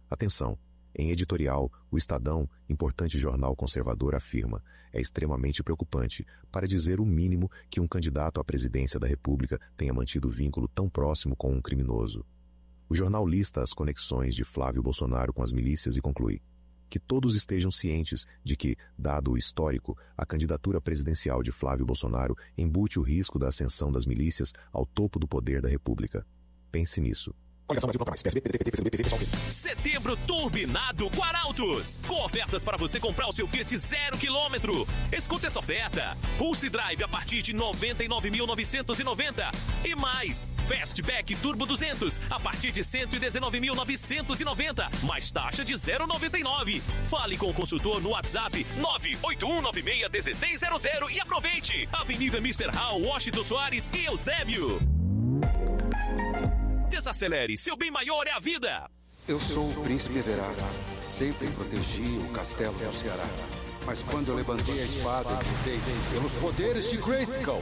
Atenção! Em editorial, o Estadão, importante jornal conservador, afirma: é extremamente preocupante, para dizer o mínimo, que um candidato à presidência da República tenha mantido vínculo tão próximo com um criminoso. O jornal lista as conexões de Flávio Bolsonaro com as milícias e conclui: que todos estejam cientes de que, dado o histórico, a candidatura presidencial de Flávio Bolsonaro embute o risco da ascensão das milícias ao topo do poder da República. Pense nisso. Setembro turbinado com Arautos, com ofertas para você comprar o seu Fiat 0 km. Escuta essa oferta: Pulse Drive a partir de 99.990 e mais Fastback Turbo 200 a partir de 119.990, mais taxa de 0,99. Fale com o consultor no WhatsApp 981961600 e aproveite. Avenida Mr. Hall, Washington Soares e Eusébio. Desacelere, seu bem maior é a vida. Eu sou o príncipe Everard. Sempre protegi o castelo do Ceará. Mas quando eu levantei a espada, eu lutei pelos poderes de Grayskull.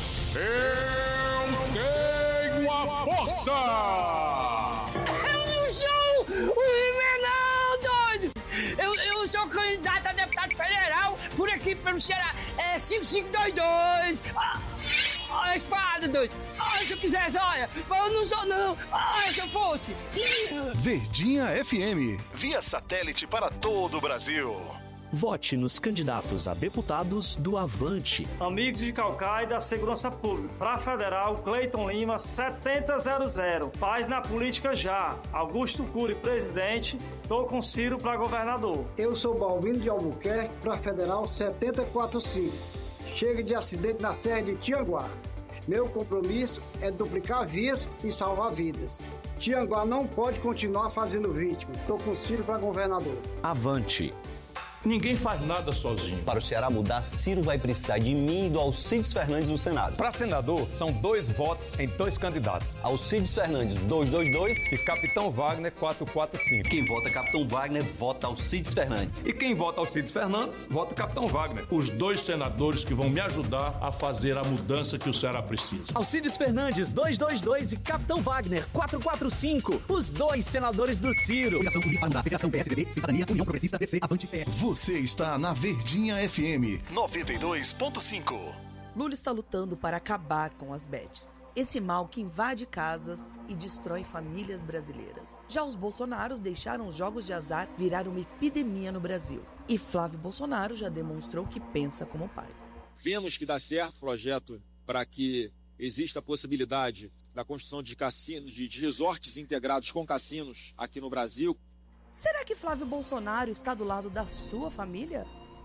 Eu tenho a força! Eu não sou o Rimenão, doido! Eu sou candidato a deputado federal por aqui pelo Ceará. É 5522. A espada, doido! Se eu quisesse, olha! Eu não sou, não! Se eu fosse! Verdinha FM, via satélite para todo o Brasil. Vote nos candidatos a deputados do Avante. Amigos de Caucaia e da Segurança Pública. Para Federal, Cleiton Lima, 7000. Paz na política já. Augusto Cury, presidente. Tô com Ciro para governador. Eu sou Balbino de Albuquerque, para Federal, 745. Chega de acidente na Serra de Tianguá. Meu compromisso é duplicar vias e salvar vidas. Tianguá não pode continuar fazendo vítima. Estou com Ciro para governador. Avante. Ninguém faz nada sozinho. Para o Ceará mudar, Ciro vai precisar de mim e do Alcides Fernandes no Senado. Para senador, são 2 votos em 2 candidatos. Alcides Fernandes, 222. E Capitão Wagner, 445. Quem vota Capitão Wagner, vota Alcides Fernandes. E quem vota Alcides Fernandes, vota Capitão Wagner. Os 2 senadores que vão me ajudar a fazer a mudança que o Ceará precisa. Alcides Fernandes, 222 e Capitão Wagner, 445. Os 2 senadores do Ciro. Coligação Unir Paraná, Federação PSDB, Cidadania, União Progressista, DC, Avante, PR. Você está na Verdinha FM 92.5. Lula está lutando para acabar com as bets. Esse mal que invade casas e destrói famílias brasileiras. Já os bolsonaros deixaram os jogos de azar virar uma epidemia no Brasil. E Flávio Bolsonaro já demonstrou que pensa como pai. Vemos que dá certo o projeto para que exista a possibilidade da construção de cassinos, de resorts integrados com cassinos aqui no Brasil. Será que Flávio Bolsonaro está do lado da sua família?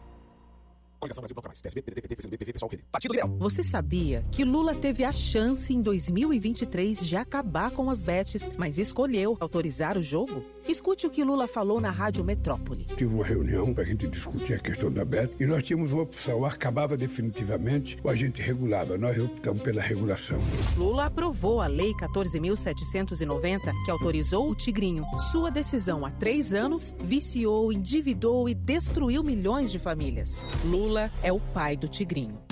Você sabia que Lula teve a chance em 2023 de acabar com as bets, mas escolheu autorizar o jogo? Escute o que Lula falou na Rádio Metrópole. Tive uma reunião para a gente discutir a questão da bet e nós tínhamos uma opção: ou acabava definitivamente ou a gente regulava. Nós optamos pela regulação. Lula aprovou a Lei 14.790, que autorizou o Tigrinho. Sua decisão há 3 anos viciou, endividou e destruiu milhões de famílias. Lula é o pai do Tigrinho.